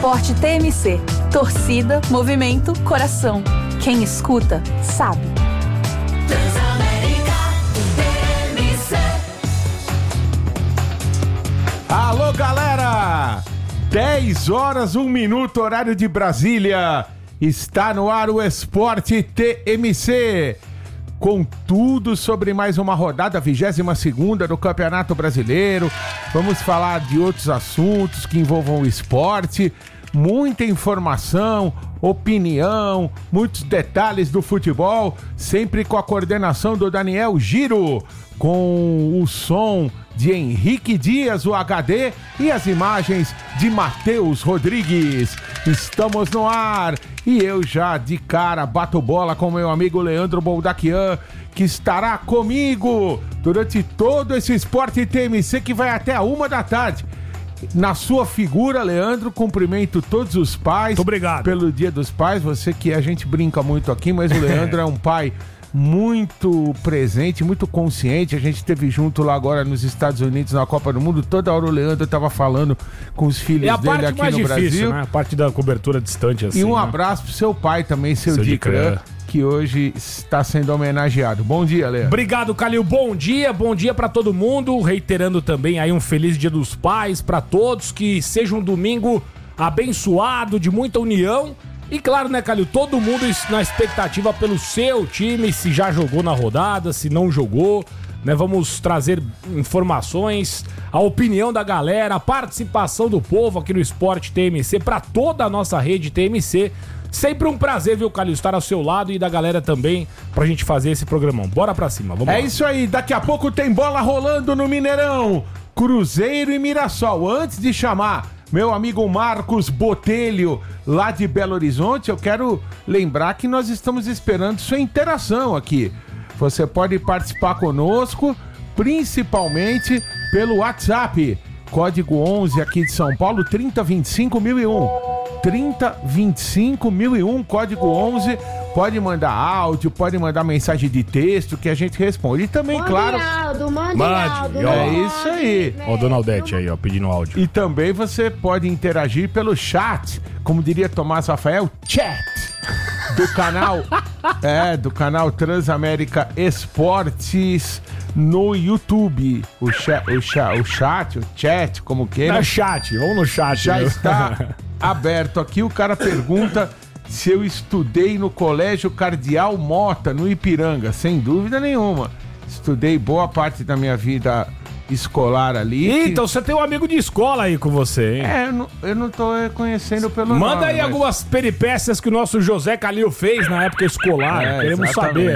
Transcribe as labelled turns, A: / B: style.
A: Esporte TMC. Torcida, movimento, coração. Quem escuta, sabe.
B: Transamérica TMC.
C: Alô, galera! 10 horas, 1 minuto, horário de Brasília. Está no ar o Esporte TMC. Com tudo sobre mais uma rodada, 22ª do Campeonato Brasileiro. Vamos falar de outros assuntos que envolvam o esporte. Muita informação, opinião, muitos detalhes do futebol. Sempre com a coordenação do Daniel Giro. Com o som de Henrique Dias, o HD, e as imagens de Matheus Rodrigues. Estamos no ar e eu já de cara bato bola com meu amigo Leandro Boldaquian, que estará comigo durante todo esse Esporte TMC que vai até a 1 da tarde. Na sua figura, Leandro, cumprimento todos os pais.
D: Muito obrigado.
C: Pelo Dia dos Pais, você que a gente brinca muito aqui, mas o Leandro é um pai muito presente, muito consciente. A gente esteve junto lá agora nos Estados Unidos na Copa do Mundo. Toda hora o Leandro estava falando com os filhos dele aqui no Brasil.
D: Né? A parte da cobertura distante assim.
C: E um
D: né?
C: abraço pro seu pai também, seu Dicran, que hoje está sendo homenageado. Bom dia, Leandro.
D: Obrigado, Calil. Bom dia para todo mundo. Reiterando também aí um feliz Dia dos Pais para todos, que seja um domingo abençoado, de muita união. E claro, né, Calil, todo mundo na expectativa pelo seu time, se já jogou na rodada, se não jogou, né? Vamos trazer informações, a opinião da galera, a participação do povo aqui no Esporte TMC, para toda a nossa rede TMC. Sempre um prazer, viu, Calil, estar ao seu lado e da galera também, pra gente fazer esse programão. Bora pra cima, vamos lá.
C: É isso aí, daqui a pouco tem bola rolando no Mineirão. Cruzeiro e Mirassol. Antes de chamar meu amigo Marcos Botelho, lá de Belo Horizonte, eu quero lembrar que nós estamos esperando sua interação aqui. Você pode participar conosco, principalmente pelo WhatsApp. Código 11 aqui de São Paulo, 3025.001. 3025.001, código 11. Pode mandar áudio, pode mandar mensagem de texto que a gente responde. E também,
E: mande
C: claro...
E: Mande Aldo.
C: É isso aí.
D: Ó o Donaldete aí, ó, pedindo áudio.
C: E também você pode interagir pelo chat, como diria Tomás Rafael, chat, do canal, do canal Transamérica Esportes no YouTube. O chat, como queira.
D: No chat, vamos no chat.
C: Já está aberto aqui. O cara pergunta se eu estudei no Colégio Cardeal Mota, no Ipiranga. Sem dúvida nenhuma. Estudei boa parte da minha vida escolar ali.
D: Então você tem um amigo de escola aí com você, hein?
C: Eu não tô reconhecendo pelo nome.
D: Manda aí algumas peripécias que o nosso José Calil fez na época escolar. Queremos
C: exatamente.
D: saber.